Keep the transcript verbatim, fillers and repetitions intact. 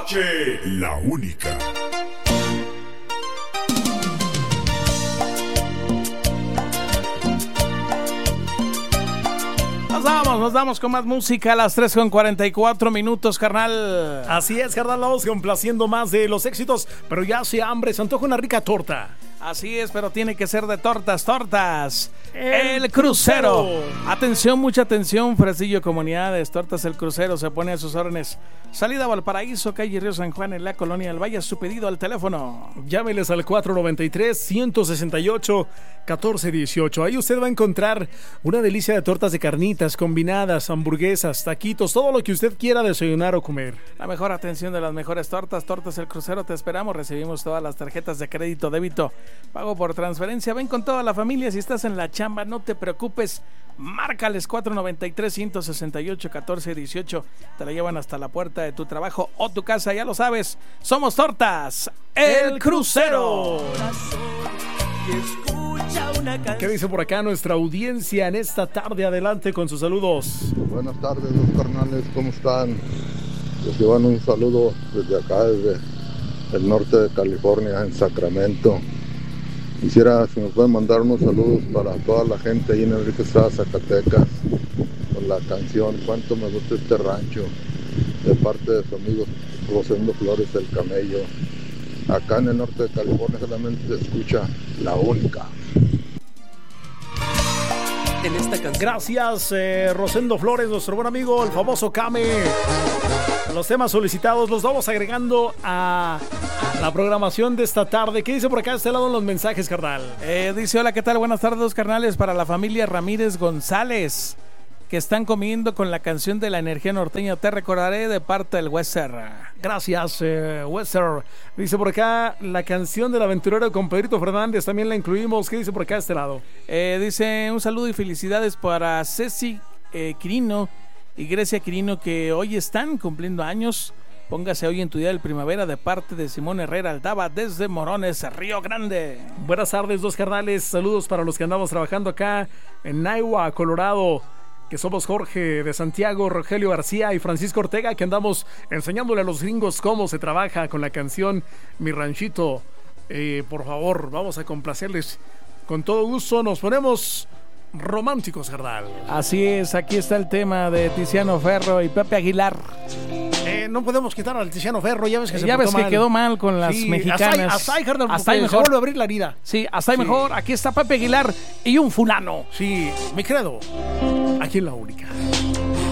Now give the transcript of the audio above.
noche, la única. Nos vamos, nos vamos con más música a las tres con cuarenta y cuatro minutos, carnal. Así es, carnal, vamos complaciendo más de los éxitos, pero ya hace hambre, se antoja una rica torta. Así es, pero tiene que ser de tortas, tortas. El, el crucero. crucero. Atención, mucha atención, Fresnillo Comunidades. Tortas El Crucero se pone a sus órdenes. Salida Valparaíso, calle Río San Juan, en la Colonia del Valle. Su pedido al teléfono. Llámeles al cuatro nueve tres, uno seis ocho, uno cuatro uno ocho. Ahí usted va a encontrar una delicia de tortas de carnitas, combinadas, hamburguesas, taquitos, todo lo que usted quiera desayunar o comer. La mejor atención de las mejores tortas. Tortas El Crucero, te esperamos. Recibimos todas las tarjetas de crédito, débito, pago por transferencia. Ven con toda la familia. Si estás en la chamba, no te preocupes. Márcales cuatro nueve tres, uno seis ocho, uno cuatro uno ocho. Te la llevan hasta la puerta de tu trabajo o tu casa. Ya lo sabes. Somos Tortas El Crucero. ¿Qué dice por acá nuestra audiencia en esta tarde? Adelante con sus saludos. Buenas tardes, los carnales. ¿Cómo están? Les llevan un saludo desde acá, desde el norte de California, en Sacramento. Quisiera, si me pueden mandar unos saludos para toda la gente ahí en Enrique Estrada, Zacatecas, con la canción Cuánto me gusta este rancho, de parte de su amigo Rosendo Flores del Camello. Acá en el norte de California solamente se escucha La Única. En esta canción. Gracias, eh, Rosendo Flores, nuestro buen amigo, el famoso Came. Los temas solicitados los vamos agregando a la programación de esta tarde. ¿Qué dice por acá de este lado en los mensajes, carnal? Eh, dice, hola, ¿qué tal? Buenas tardes, carnales, para la familia Ramírez González, que están comiendo con la canción de la energía norteña. Te recordaré, de parte del Wester. Gracias, eh, Wester. Dice por acá, la canción del aventurero con Pedrito Fernández también la incluimos. ¿Qué dice por acá de este lado? Eh, dice, un saludo y felicidades para Ceci eh, Quirino y Grecia Quirino, que hoy están cumpliendo años. Póngase hoy en tu día de primavera, de parte de Simón Herrera Aldaba, desde Morones, Río Grande. Buenas tardes, dos carnales. Saludos para los que andamos trabajando acá en Naiwa, Colorado, que somos Jorge de Santiago, Rogelio García y Francisco Ortega, que andamos enseñándole a los gringos cómo se trabaja con la canción Mi Ranchito. Eh, por favor, vamos a complacerles con todo gusto. Nos ponemos románticos, carnal. Así es, aquí está el tema de Tiziano Ferro y Pepe Aguilar. Eh, no podemos quitar al Tiziano Ferro, ya ves que eh, se ya ves que mal. quedó mal con las sí, mexicanas. Hasta ahí, carnal, hasta ahí se mejor. vuelve a abrir la herida. Sí, hasta ahí sí. mejor. Aquí está Pepe Aguilar y un fulano. Sí, me credo. Aquí en La Única.